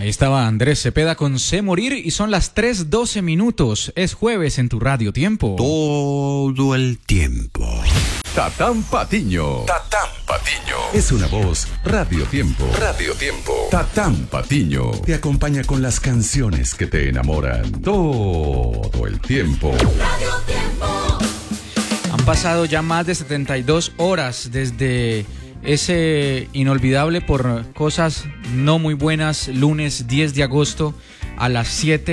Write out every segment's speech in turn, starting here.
Ahí estaba Andrés Cepeda con Sé Morir y son las 3:12 minutos. Es jueves en tu Radio Tiempo. Todo el tiempo. Tatán Patiño. Tatán Patiño. Es una voz Radio Tiempo. Radio Tiempo. Tatán Patiño. Te acompaña con las canciones que te enamoran. Todo el tiempo. Radio Tiempo. Han pasado ya más de 72 horas desde ese inolvidable por cosas no muy buenas lunes 10 de agosto a las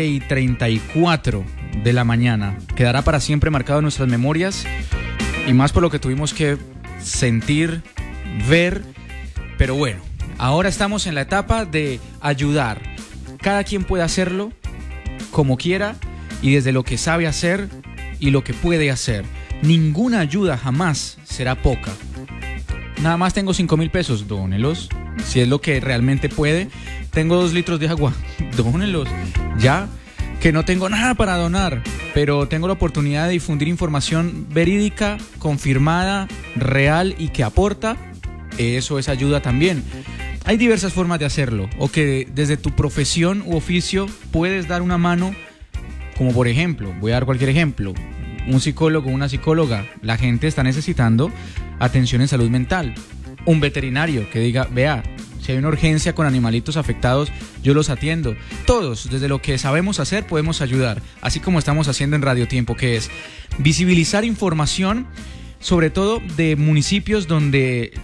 7:34 de la mañana. Quedará para siempre marcado en nuestras memorias y más por lo que tuvimos que sentir, ver, pero bueno, ahora estamos en la etapa de ayudar. Cada quien puede hacerlo como quiera y desde lo que sabe hacer y lo que puede hacer. Ninguna ayuda jamás será poca. Nada más tengo 5,000 pesos, dónelos. Si es lo que realmente puede. Tengo 2 litros de agua, dónelos. Ya, que no tengo nada para donar, pero tengo la oportunidad de difundir información verídica, confirmada, real y que aporta. Eso es ayuda también. Hay diversas formas de hacerlo, o que desde tu profesión u oficio puedes dar una mano, como por ejemplo, voy a dar cualquier ejemplo, un psicólogo, una psicóloga, la gente está necesitando atención en salud mental. Un veterinario que diga, vea, si hay una urgencia con animalitos afectados, yo los atiendo. Todos, desde lo que sabemos hacer, podemos ayudar, así como estamos haciendo en Radio Tiempo, que es visibilizar información, sobre todo de municipios donde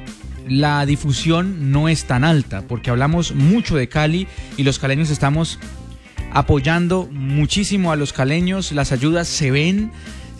la difusión no es tan alta, porque hablamos mucho de Cali y los caleños estamos apoyando muchísimo a los caleños. Las ayudas se ven,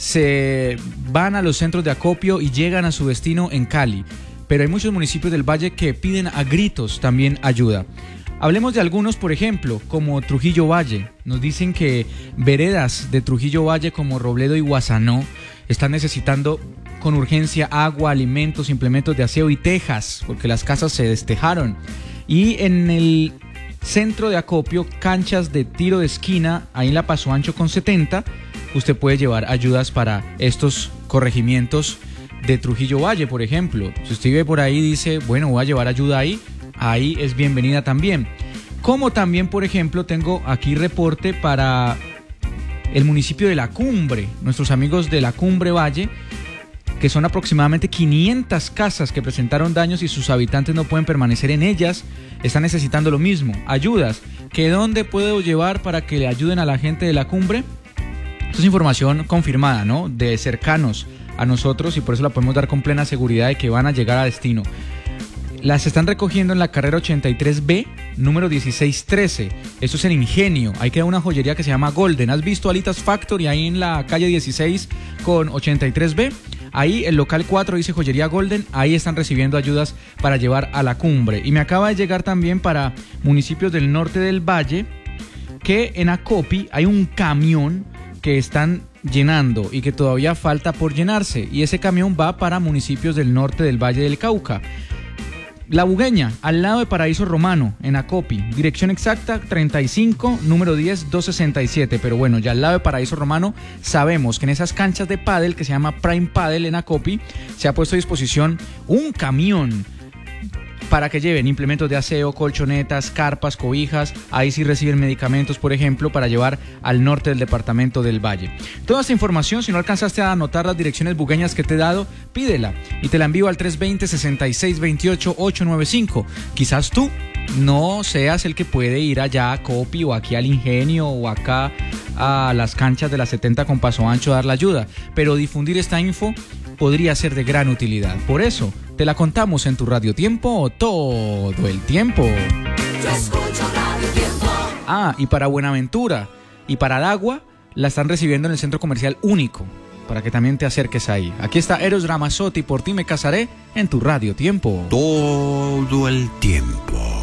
se van a los centros de acopio y llegan a su destino en Cali, pero hay muchos municipios del Valle que piden a gritos también ayuda. Hablemos de algunos, por ejemplo, como Trujillo Valle. Nos dicen que veredas de Trujillo Valle como Robledo y Guasanó están necesitando con urgencia agua, alimentos, implementos de aseo y tejas, porque las casas se destejaron. Y en el centro de acopio, canchas de tiro de esquina, ahí en la Paso Ancho con 70, usted puede llevar ayudas para estos corregimientos de Trujillo Valle, por ejemplo. Si usted vive por ahí y dice, bueno, voy a llevar ayuda ahí es bienvenida también. Como también, por ejemplo, tengo aquí reporte para el municipio de La Cumbre, nuestros amigos de La Cumbre Valle, que son aproximadamente 500 casas que presentaron daños y sus habitantes no pueden permanecer en ellas. Están necesitando lo mismo, ayudas. ¿Que dónde puedo llevar para que le ayuden a la gente de La Cumbre? Esto es información confirmada, ¿no? De cercanos a nosotros y por eso la podemos dar con plena seguridad de que van a llegar a destino. Las están recogiendo en la carrera 83B, número 1613. Esto es en Ingenio. Ahí queda una joyería que se llama Golden. ¿Has visto Alitas Factory ahí en la calle 16 con 83B? Ahí el local 4 dice Joyería Golden. Ahí están recibiendo ayudas para llevar a La Cumbre. Y me acaba de llegar también para municipios del norte del Valle que en Acopi hay un camión que están llenando y que todavía falta por llenarse. Y ese camión va para municipios del norte del Valle del Cauca. La Bugueña, al lado de Paraíso Romano, en Acopi. Dirección exacta 35, número 10, 267. Pero bueno, ya al lado de Paraíso Romano sabemos que en esas canchas de pádel que se llama Prime Padel en Acopi se ha puesto a disposición un camión para que lleven implementos de aseo, colchonetas, carpas, cobijas. Ahí sí reciben medicamentos, por ejemplo, para llevar al norte del departamento del Valle. Toda esta información, si no alcanzaste a anotar las direcciones bugueñas que te he dado, pídela y te la envío al 320-6628-895. Quizás tú no seas el que puede ir allá a Copi o aquí al Ingenio o acá a las canchas de la 70 con Paso Ancho a dar la ayuda, pero difundir esta info podría ser de gran utilidad. Por eso, te la contamos en tu Radio Tiempo todo el tiempo. Yo escucho Radio Tiempo. Y para Buenaventura y para Dagua, la están recibiendo en el Centro Comercial Único, para que también te acerques ahí. Aquí está Eros Ramazzotti, Por ti me casaré, en tu Radio Tiempo. Todo el tiempo.